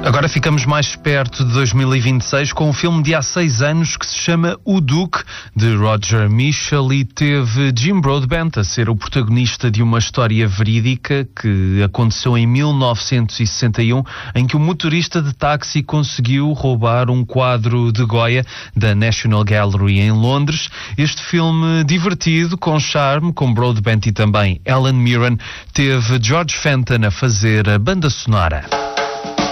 Agora ficamos mais perto de 2026 com um filme de há 6 anos que se chama O Duque, de Roger Michell, e teve Jim Broadbent a ser o protagonista de uma história verídica que aconteceu em 1961, em que o motorista de táxi conseguiu roubar um quadro de Goya da National Gallery em Londres. Este filme divertido, com charme, com Broadbent e também Helen Mirren, teve George Fenton a fazer a banda sonora.